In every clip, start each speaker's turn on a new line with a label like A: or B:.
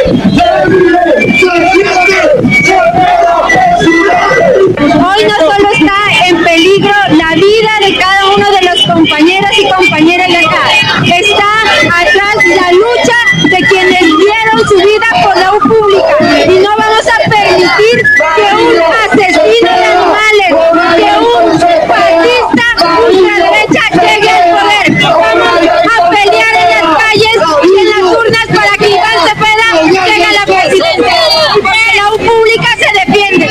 A: Hoy no solo está en peligro la vida de cada uno de los compañeros y compañeras de acá, está atrás la lucha de quienes dieron su vida por la U pública, y no vamos a permitir que un asesino de animales, que un fascista ultraderecha llegue al poder. Vamos a pelear en las calles y en las urnas para que Iván Cepeda llegue a la presidencia, porque la U pública se defiende.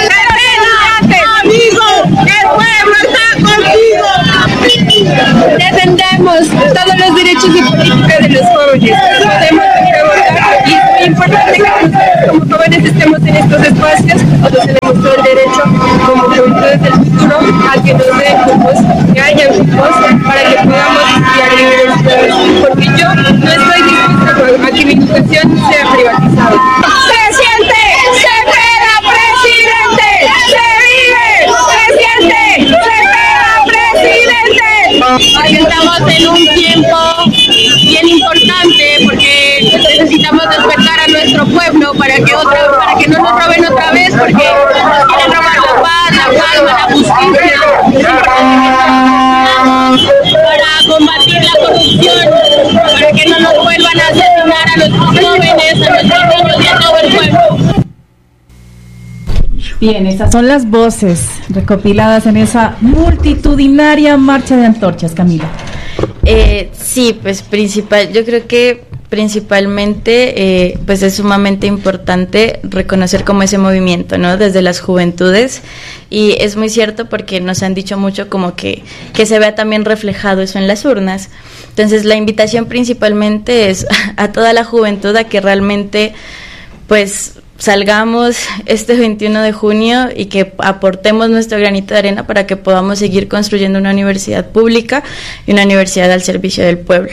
A: Defendemos todos los derechos y políticas de los jóvenes. Tenemos que votar, y es muy importante que nosotros como jóvenes estemos en estos espacios. Nosotros tenemos todo el derecho como juventudes del futuro a que nos den cupos, que haya cupos para que podamos estudiar libres, porque yo no estoy dispuesta a que mi educación sea privatizada. ¡Presidente! ¡Cepeda, presidente! ¡Se vive! ¡Presidente! ¡Cepeda, presidente!
B: Porque estamos en un tiempo bien importante, porque necesitamos despertar a nuestro pueblo para que no nos roben otra vez, porque nos quieren robar la paz, la calma, la justicia, para combatir la corrupción, para que no nos vuelvan a asesinar a nuestros jóvenes, a nuestros niños y a todo el pueblo.
C: Bien, estas son las voces recopiladas en esa multitudinaria marcha de antorchas, Camila.
D: Sí, pues yo creo que principalmente pues es sumamente importante reconocer como ese movimiento, ¿no? Desde las juventudes, y es muy cierto porque nos han dicho mucho como que se vea también reflejado eso en las urnas. Entonces la invitación principalmente es a toda la juventud a que realmente pues salgamos este 21 de junio y que aportemos nuestro granito de arena para que podamos seguir construyendo una universidad pública y una universidad al servicio del pueblo.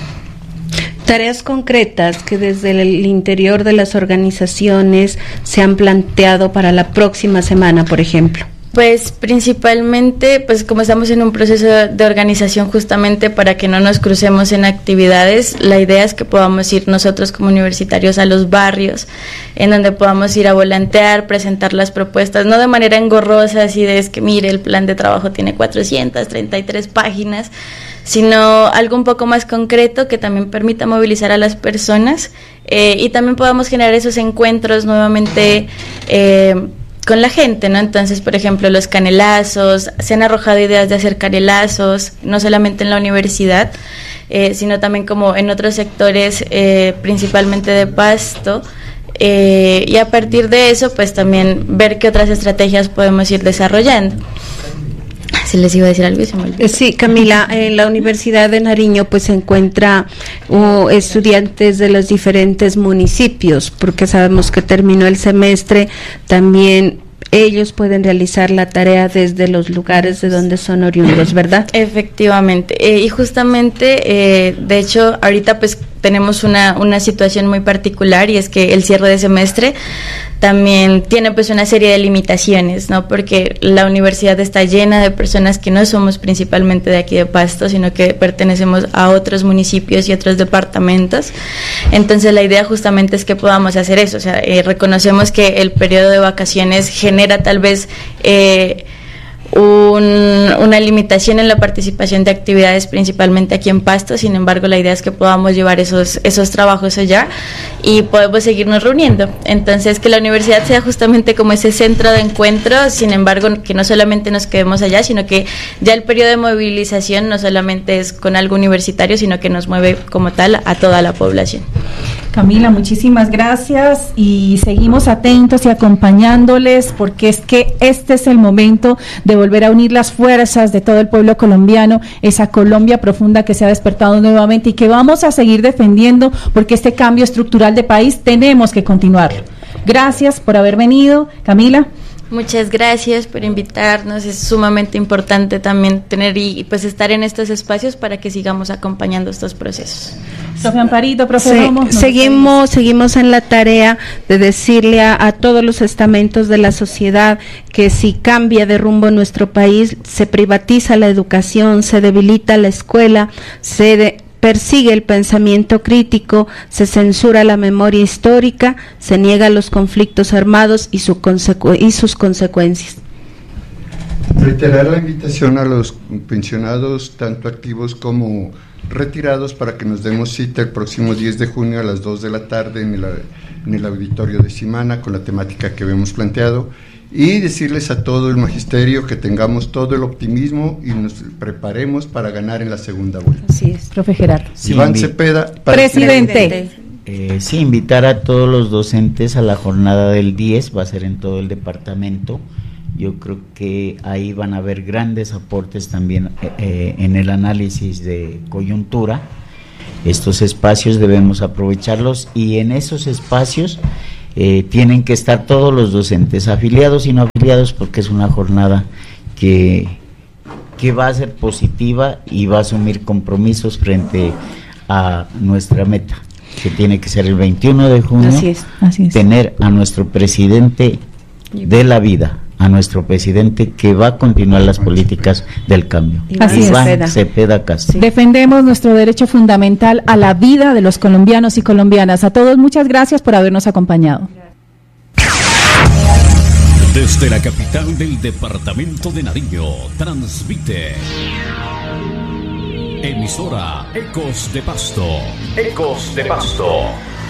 E: Tareas concretas que desde el interior de las organizaciones se han planteado para la próxima semana, por ejemplo.
D: Pues principalmente, pues como estamos en un proceso de organización justamente para que no nos crucemos en actividades, la idea es que podamos ir nosotros como universitarios a los barrios, en donde podamos ir a volantear, presentar las propuestas, no de manera engorrosa, así de es que mire, el plan de trabajo tiene 433 páginas, sino algo un poco más concreto que también permita movilizar a las personas y también podamos generar esos encuentros nuevamente con la gente, ¿no? Entonces, por ejemplo, los canelazos, se han arrojado ideas de hacer canelazos, no solamente en la universidad, sino también como en otros sectores, principalmente de Pasto, y a partir de eso, pues también ver qué otras estrategias podemos ir desarrollando. Si les iba a decir algo y se me olvidó.
E: Sí, Camila, en la Universidad de Nariño pues se encuentra estudiantes de los diferentes municipios, porque sabemos que terminó el semestre, también ellos pueden realizar la tarea desde los lugares de donde son oriundos, ¿verdad?
D: Efectivamente, y justamente, de hecho, ahorita pues tenemos una situación muy particular, y es que el cierre de semestre también tiene pues una serie de limitaciones, ¿no? Porque la universidad está llena de personas que no somos principalmente de aquí de Pasto, sino que pertenecemos a otros municipios y otros departamentos. Entonces la idea justamente es que podamos hacer eso, o sea, reconocemos que el periodo de vacaciones genera tal vez una limitación en la participación de actividades principalmente aquí en Pasto. Sin embargo, la idea es que podamos llevar esos trabajos allá y podemos seguirnos reuniendo. Entonces, que la universidad sea justamente como ese centro de encuentro, sin embargo, que no solamente nos quedemos allá, sino que ya el periodo de movilización no solamente es con algo universitario, sino que nos mueve como tal a toda la población.
C: Camila, muchísimas gracias y seguimos atentos y acompañándoles, porque es que este es el momento de volver a unir las fuerzas de todo el pueblo colombiano, esa Colombia profunda que se ha despertado nuevamente y que vamos a seguir defendiendo, porque este cambio estructural de país tenemos que continuarlo. Gracias por haber venido, Camila.
D: Muchas gracias por invitarnos, es sumamente importante también tener y pues estar en estos espacios para que sigamos acompañando estos procesos.
C: Profe Amparito, profe Romo.
E: Seguimos en la tarea de decirle a todos los estamentos de la sociedad que si cambia de rumbo nuestro país, se privatiza la educación, se debilita la escuela, persigue el pensamiento crítico, se censura la memoria histórica, se niega los conflictos armados y sus consecuencias.
F: Reiterar la invitación a los pensionados, tanto activos como retirados, para que nos demos cita el próximo 10 de junio a las 2 de la tarde en el auditorio de Simana con la temática que habíamos planteado, y decirles a todo el magisterio que tengamos todo el optimismo y nos preparemos para ganar en la segunda vuelta.
C: Así es, profe Gerardo.
F: Iván Cepeda,
C: presidente.
G: Sí, invitar a todos los docentes a la jornada del 10, va a ser en todo el departamento. Yo creo que ahí van a haber grandes aportes también en el análisis de coyuntura. Estos espacios debemos aprovecharlos, y en esos espacios tienen que estar todos los docentes, afiliados y no afiliados, porque es una jornada que va a ser positiva y va a asumir compromisos frente a nuestra meta, que tiene que ser el 21 de junio,
C: así es.
G: Tener a nuestro presidente de la vida, a nuestro presidente que va a continuar las políticas del cambio. Iván Cepeda Castro.
C: Defendemos nuestro derecho fundamental a la vida de los colombianos y colombianas. A todos, muchas gracias por habernos acompañado.
H: Desde la capital del departamento de Nariño, transmite emisora Ecos de Pasto. Ecos de Pasto.